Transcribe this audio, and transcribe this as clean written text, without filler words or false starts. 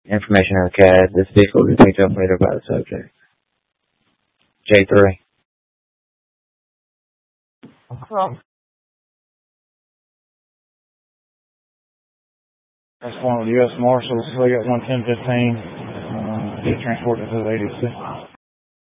Information on the CAD. This vehicle will be picked up later by the subject. J3. That's one of the U.S. Marshals. They got 11015. Get transported to the ADC.